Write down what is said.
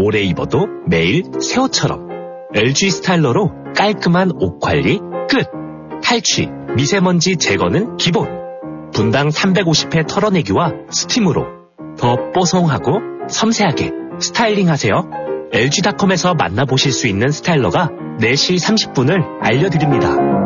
오래 입어도 매일 새 옷처럼. LG 스타일러로 깔끔한 옷 관리 끝. 탈취, 미세먼지 제거는 기본. 분당 350회 털어내기와 스팀으로 더 뽀송하고 섬세하게 스타일링 하세요. LG닷컴에서 만나보실 수 있는 스타일러가 4시 30분을 알려드립니다.